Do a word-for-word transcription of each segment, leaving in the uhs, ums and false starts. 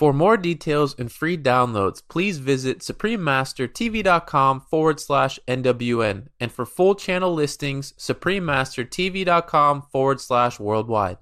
For more details and free downloads, please visit suprememastertv.com forward slash NWN. And for full channel listings, suprememastertv.com forward slash worldwide.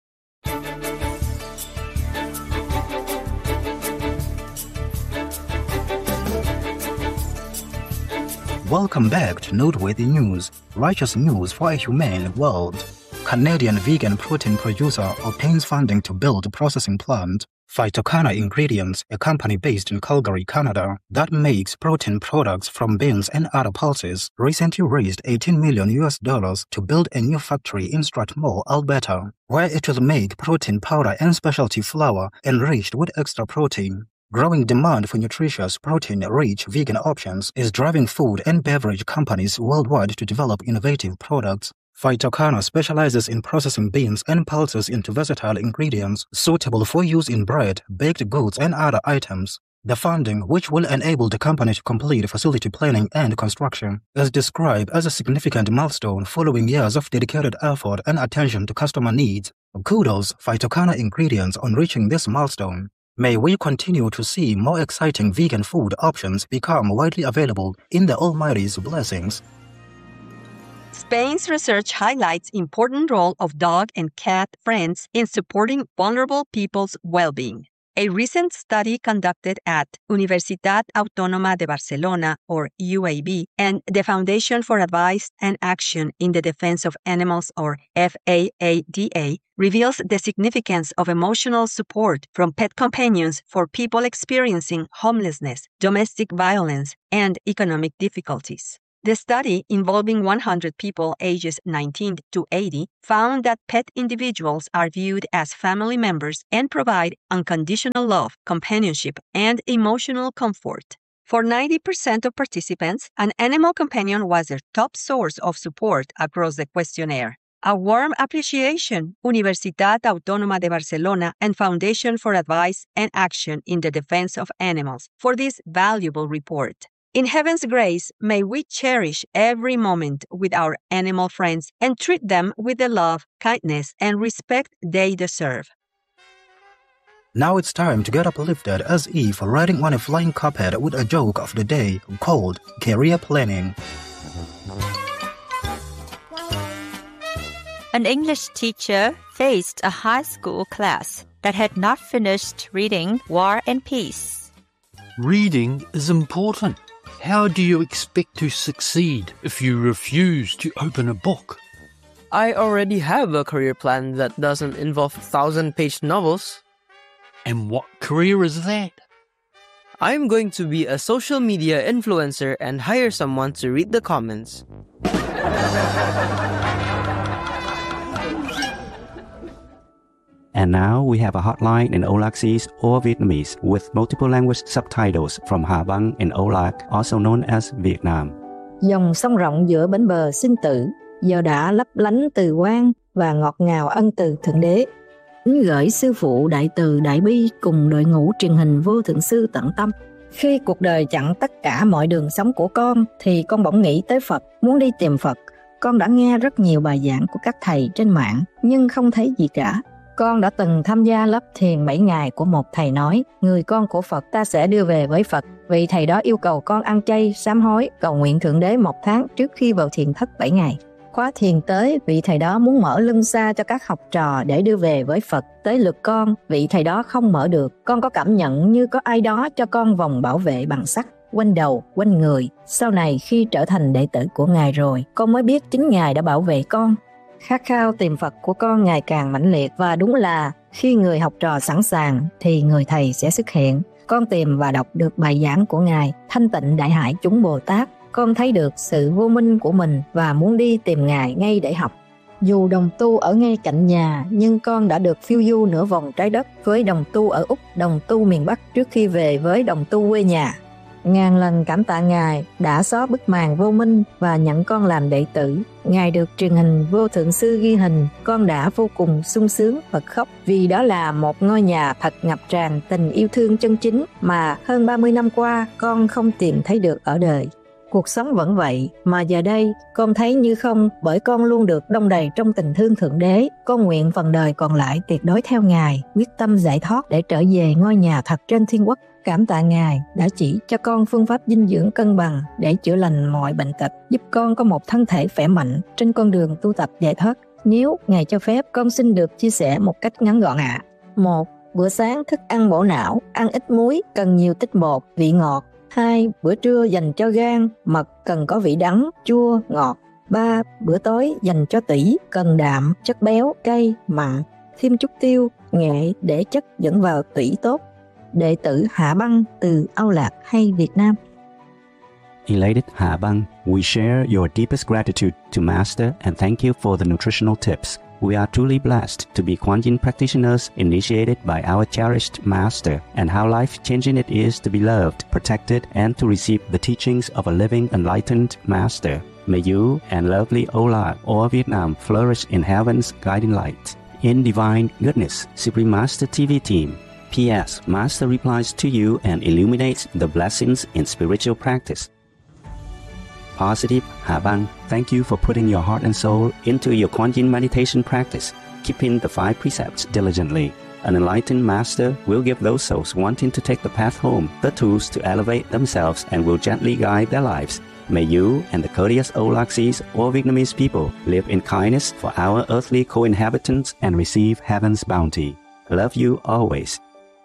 Welcome back to Noteworthy News, righteous news for a humane world. Canadian vegan protein producer obtains funding to build a processing plant. Phytocana Ingredients, a company based in Calgary, Canada, that makes protein products from beans and other pulses, recently raised eighteen million U S dollars to build a new factory in Strathmore, Alberta, where it will make protein powder and specialty flour enriched with extra protein. Growing demand for nutritious, protein-rich vegan options is driving food and beverage companies worldwide to develop innovative products. Phytocana specializes in processing beans and pulses into versatile ingredients suitable for use in bread, baked goods, and other items. The funding, which will enable the company to complete facility planning and construction, is described as a significant milestone following years of dedicated effort and attention to customer needs. Kudos, Phytocana Ingredients, on reaching this milestone. May we continue to see more exciting vegan food options become widely available in the Almighty's blessings. Spain's research highlights important role of dog and cat friends in supporting vulnerable people's well-being. A recent study conducted at Universitat Autònoma de Barcelona, or U A B, and the Foundation for Advice and Action in the Defense of Animals, or F A A D A, reveals the significance of emotional support from pet companions for people experiencing homelessness, domestic violence, and economic difficulties. The study, involving one hundred people ages nineteen to eighty, found that pet individuals are viewed as family members and provide unconditional love, companionship, and emotional comfort. For ninety percent of participants, an animal companion was their top source of support across the questionnaire. A warm appreciation, Universitat Autònoma de Barcelona and Foundation for Advice and Action in the Defense of Animals, for this valuable report. In heaven's grace, may we cherish every moment with our animal friends and treat them with the love, kindness, and respect they deserve. Now it's time to get uplifted as if riding on a flying carpet with a joke of the day called career planning. An English teacher faced a high school class that had not finished reading War and Peace. Reading is important. How do you expect to succeed if you refuse to open a book? I already have a career plan that doesn't involve thousand-page novels. And what career is that? I'm going to be a social media influencer and hire someone to read the comments. And now we have a hotline in Olaxese or Vietnamese with multiple language subtitles from Hà Bang and Olac, also known as Vietnam. Dòng sông rộng giữa bến bờ sinh tử, giờ đã lấp lánh từ quan và ngọt ngào ân từ Thượng Đế. Kính gửi sư phụ Đại Từ Đại Bi cùng đội ngũ truyền hình vô thượng sư tận tâm. Khi cuộc đời chặn tất cả mọi đường sống của con, thì con bỗng nghĩ tới Phật, muốn đi tìm Phật. Con đã nghe rất nhiều bài giảng của các thầy trên mạng, nhưng không thấy gì cả. Con đã từng tham gia lớp thiền bảy ngày của một thầy nói, người con của Phật ta sẽ đưa về với Phật. Vị thầy đó yêu cầu con ăn chay, sám hối, cầu nguyện Thượng Đế một tháng trước khi vào thiền thất bảy ngày. Khóa thiền tới, vị thầy đó muốn mở lưng xa cho các học trò để đưa về với Phật. Tới lượt con, vị thầy đó không mở được. Con có cảm nhận như có ai đó cho con vòng bảo vệ bằng sắt, quanh đầu, quanh người. Sau này khi trở thành đệ tử của Ngài rồi, con mới biết chính Ngài đã bảo vệ con. Khát khao tìm Phật của con ngày càng mãnh liệt, và đúng là khi người học trò sẵn sàng thì người thầy sẽ xuất hiện. Con tìm và đọc được bài giảng của Ngài Thanh Tịnh Đại Hải Chúng Bồ Tát. Con thấy được sự vô minh của mình và muốn đi tìm Ngài ngay để học. Dù đồng tu ở ngay cạnh nhà, nhưng con đã được phiêu du nửa vòng trái đất với đồng tu ở Úc, đồng tu miền Bắc trước khi về với đồng tu quê nhà. Ngàn lần cảm tạ Ngài đã xóa bức màn vô minh và nhận con làm đệ tử. Ngài được truyền hình vô thượng sư ghi hình, con đã vô cùng sung sướng bật khóc vì đó là một ngôi nhà thật ngập tràn tình yêu thương chân chính mà hơn ba mươi năm qua con không tìm thấy được ở đời. cuộc sống vẫn vậy, mà giờ đây con thấy như không, bởi con luôn được đong đầy trong tình thương Thượng Đế. Con nguyện phần đời còn lại tuyệt đối theo Ngài, quyết tâm giải thoát để trở về ngôi nhà thật trên thiên quốc. Cảm tạ Ngài đã chỉ cho con phương pháp dinh dưỡng cân bằng để chữa lành mọi bệnh tật, giúp con có một thân thể khỏe mạnh trên con đường tu tập giải thoát. Nếu Ngài cho phép, con xin được chia sẻ một cách ngắn gọn ạ. một. Bữa sáng thức ăn bổ não, ăn ít muối, cần nhiều tinh bột, vị ngọt. hai. Bữa trưa dành cho gan, mật, cần có vị đắng, chua, ngọt. ba. Bữa tối dành cho tủy, cần đạm, chất béo, cay, mặn. Thêm chút tiêu, nghệ để chất dẫn vào tủy tốt. Đệ tử Hạ Băng từ Âu Lạc hay Việt Nam. Elated Hạ Băng, we share your deepest gratitude to Master and thank you for the nutritional tips. We are truly blessed to be Kuan Yin practitioners initiated by our cherished Master, and how life-changing it is to be loved, protected, and to receive the teachings of a living, enlightened Master. May you and lovely Ola or Vietnam flourish in heaven's guiding light. In divine goodness, Supreme Master T V team. P S. Master replies to you and illuminates the blessings in spiritual practice. Positive Hạ Băng, thank you for putting your heart and soul into your Kuan Yin meditation practice, keeping the five precepts diligently. An enlightened Master will give those souls wanting to take the path home the tools to elevate themselves and will gently guide their lives. May you and the courteous Olaxese or Vietnamese people live in kindness for our earthly co-inhabitants and receive heaven's bounty. Love you always.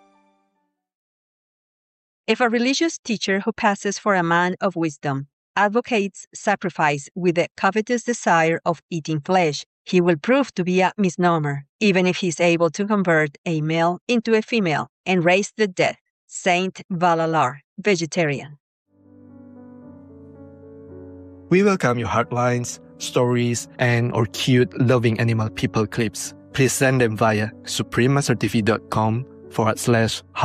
If a religious teacher who passes for a man of wisdom advocates sacrifice with the covetous desire of eating flesh, he will prove to be a misnomer, even if he is able to convert a male into a female and raise the dead. Saint Valalar, vegetarian. We welcome your heartlines, stories, and or cute loving animal people clips. Please send them via suprememastertv.com forward slash